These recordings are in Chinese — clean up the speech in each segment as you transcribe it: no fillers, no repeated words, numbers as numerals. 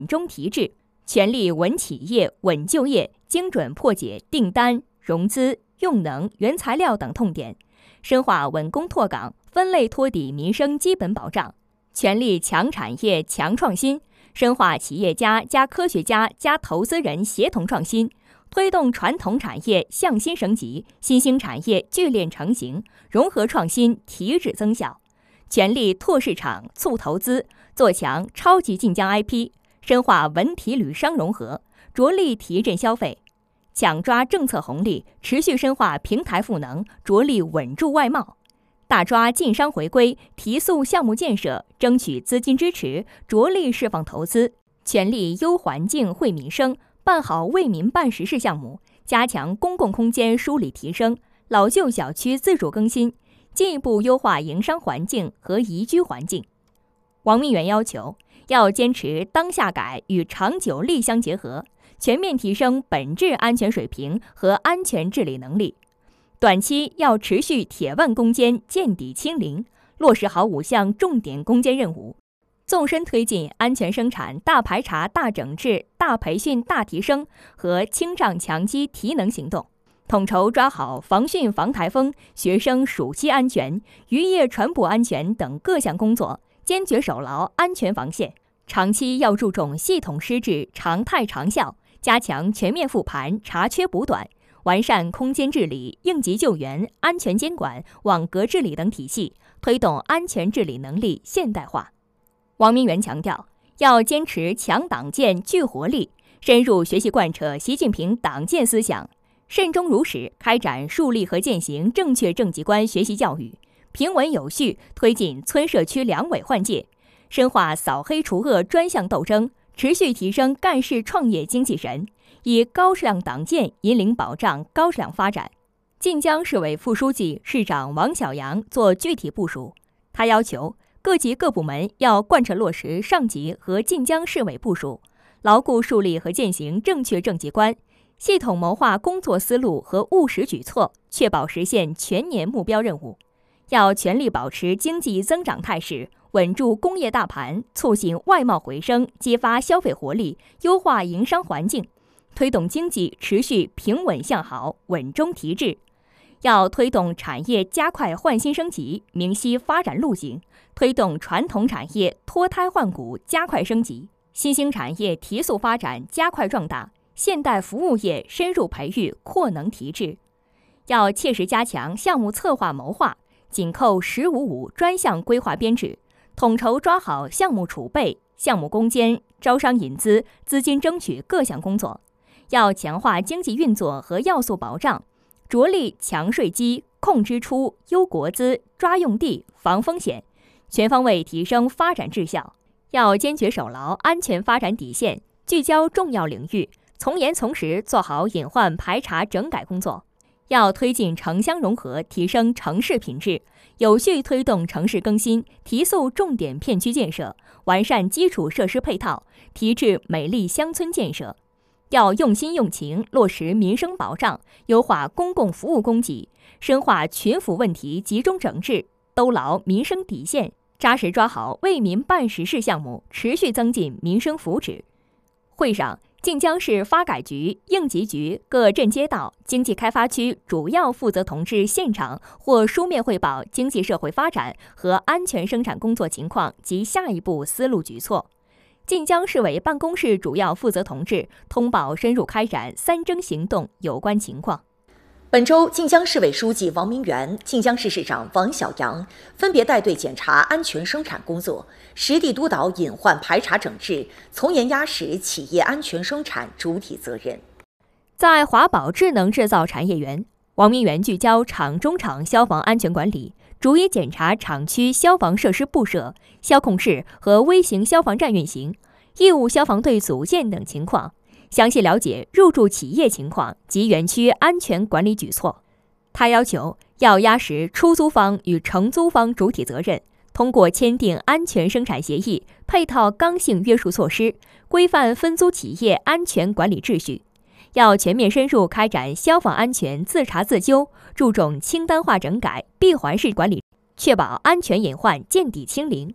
稳中提质，全力稳企业、稳就业，精准破解订单、融资、用能、原材料等痛点，深化稳工拓岗，分类托底民生基本保障，全力强产业、强创新，深化企业家加科学家加投资人协同创新，推动传统产业向新升级，新兴产业聚链成型，融合创新提质增效，全力拓市场、促投资，做强超级晋江 IP， 深化文体旅商融合，着力提振消费，抢抓政策红利，持续深化平台赋能，着力稳住外贸，大抓晋商回归，提速项目建设，争取资金支持，着力释放投资，全力优环境惠民生，办好为民办实事项目，加强公共空间梳理提升，老旧小区自主更新，进一步优化营商环境和宜居环境。王明元要求，要坚持当下改与长久力相结合，全面提升本质安全水平和安全治理能力。短期要持续铁腕攻坚见底清零，落实好5项重点攻坚任务，纵深推进安全生产大排查、大整治、大培训、大提升和清障强基提能行动，统筹抓好防汛防台风、学生暑期安全、渔业船舶安全等各项工作，坚决守牢安全防线。长期要注重系统施治、常态长效，加强全面复盘、查缺补短，完善空间治理、应急救援、安全监管、网格治理等体系，推动安全治理能力现代化。王明元强调，要坚持强党建聚活力，深入学习贯彻习近平党建思想，慎终如始开展树立和践行正确政绩观学习教育，平稳有序推进村社区两委换届，深化扫黑除恶专项斗争，持续提升干事创业精气神，以高质量党建引领保障高质量发展。晋江市委副书记、市长王小阳做具体部署，他要求各级各部门要贯彻落实上级和晋江市委部署，牢固树立和践行正确政绩观，系统谋划工作思路和务实举措，确保实现全年目标任务。要全力保持经济增长态势，稳住工业大盘，促进外贸回升，激发消费活力，优化营商环境，推动经济持续平稳向好，稳中提质。要推动产业加快换新升级，明晰发展路径，推动传统产业脱胎换骨加快升级，新兴产业提速发展加快壮大，现代服务业深入培育扩能提质。要切实加强项目策划谋划，紧扣“15/5”专项规划编制，统筹抓好项目储备、项目攻坚、招商引资、资金争取各项工作。要强化经济运作和要素保障，着力强税基、控支出、优国资、抓用地、防风险，全方位提升发展质效。要坚决守牢安全发展底线，聚焦重要领域，从严从实做好隐患排查整改工作。要推进城乡融合，提升城市品质，有序推动城市更新，提速重点片区建设，完善基础设施配套，提质美丽乡村建设。要用心用情落实民生保障，优化公共服务供给，深化群府问题集中整治，兜牢民生底线，扎实抓好为民办实事项目，持续增进民生福祉。会上，晋江市发改局、应急局、各镇街道、经济开发区主要负责同志现场或书面汇报经济社会发展和安全生产工作情况及下一步思路举措。晋江市委办公室主要负责同志通报深入开展3征行动有关情况。 本周，晋江市委书记王明元、晋江市市长王小阳分别带队检查安全生产工作，实地督导隐患排查整治，从严压实企业安全生产主体责任。 在华宝智能制造产业园，王明元聚焦厂中厂消防安全管理，逐一检查厂区消防设施布设、消控室和微型消防站运行、义务消防队组建等情况，详细了解入驻企业情况及园区安全管理举措。他要求要压实出租方与承租方主体责任，通过签订安全生产协议，配套刚性约束措施，规范分租企业安全管理秩序。要全面深入开展消防安全自查自纠，注重清单化整改、闭环式管理，确保安全隐患见底清零。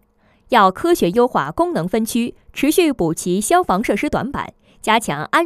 要科学优化功能分区，持续补齐消防设施短板，加强安